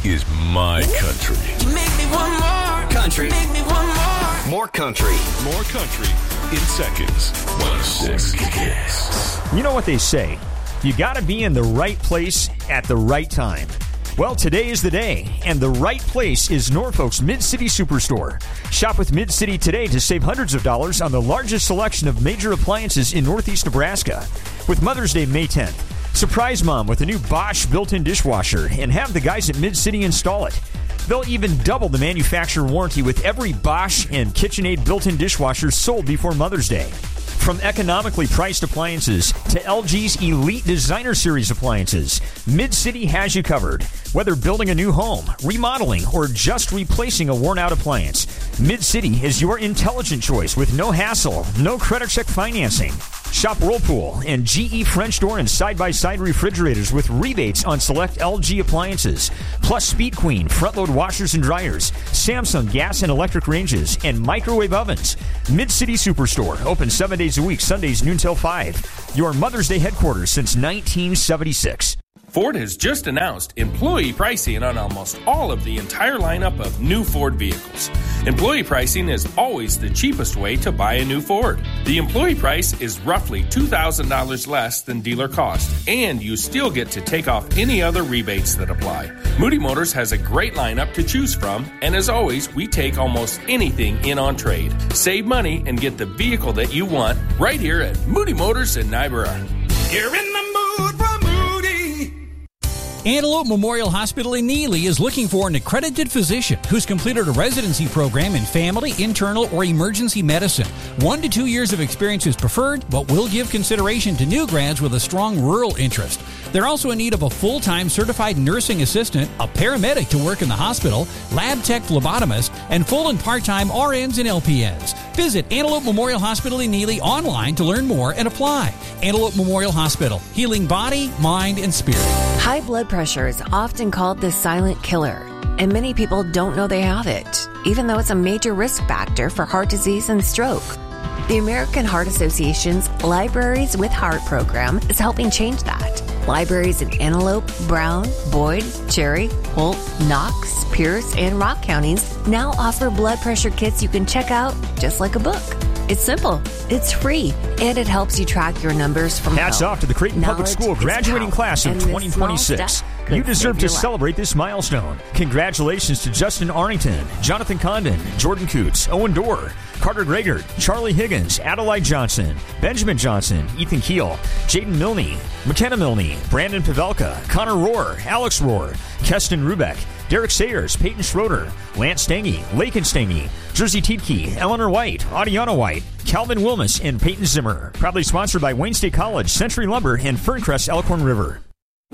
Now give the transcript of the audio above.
is my country. You make me want more country. Make me want more country. More country in seconds. 106 Kiss. You know what they say. You got to be in the right place at the right time. Well, today is the day, and the right place is Norfolk's Mid-City Superstore. Shop with Mid-City today to save hundreds of dollars on the largest selection of major appliances in Northeast Nebraska. With Mother's Day May 10th, surprise mom with a new Bosch built-in dishwasher and have the guys at Mid-City install it. They'll even double the manufacturer warranty with every Bosch and KitchenAid built-in dishwasher sold before Mother's Day. From economically priced appliances to LG's Elite Designer Series appliances, Mid-City has you covered. Whether building a new home, remodeling, or just replacing a worn-out appliance, Mid-City is your intelligent choice with no hassle, no credit check financing. Shop Whirlpool and GE French door and side-by-side refrigerators with rebates on select LG appliances, plus Speed Queen front-load washers and dryers, Samsung gas and electric ranges, and microwave ovens. Mid-City Superstore, open 7 days a week, Sundays noon till 5. Your Mother's Day headquarters since 1976. Ford has just announced employee pricing on almost all of the entire lineup of new Ford vehicles. Employee pricing is always the cheapest way to buy a new Ford. The employee price is roughly $2,000 less than dealer cost, and you still get to take off any other rebates that apply. Moody Motors has a great lineup to choose from, and as always, we take almost anything in on trade. Save money and get the vehicle that you want right here at Moody Motors in Niobrara. You're in the mood for Moody. Antelope Memorial Hospital in Neely is looking for an accredited physician who's completed a residency program in family, internal, or emergency medicine. 1 to 2 years of experience is preferred, but will give consideration to new grads with a strong rural interest. They're also in need of a full-time certified nursing assistant, a paramedic to work in the hospital, lab tech phlebotomist, and full and part-time RNs and LPNs. Visit Antelope Memorial Hospital in Neely online to learn more and apply. Antelope Memorial Hospital, healing body, mind, and spirit. High blood pressure is often called the silent killer, and many people don't know they have it, even though it's a major risk factor for heart disease and stroke. The American Heart Association's Libraries with Heart program is helping change that. Libraries in Antelope, Brown, Boyd, Cherry, Holt, Knox, Pierce, and Rock counties now offer blood pressure kits you can check out just like a book. It's simple, it's free, and it helps you track your numbers from Hats home. off to the Creighton Public School graduating class of 2026. You deserve to celebrate this milestone. Congratulations to Justin Arlington, Jonathan Condon, Jordan Coots, Owen Dorr, Carter Gregor, Charlie Higgins, Adelaide Johnson, Benjamin Johnson, Ethan Keel, Jaden Milne, McKenna Milne, Brandon Pavelka, Connor Rohr, Alex Rohr, Keston Rubeck, Derek Sayers, Peyton Schroeder, Lance Stange, Lakin Stange, Jersey Tietke, Eleanor White, Audiana White, Calvin Wilmus, and Peyton Zimmer. Proudly sponsored by Wayne State College, Century Lumber, and Ferncrest Elkhorn River.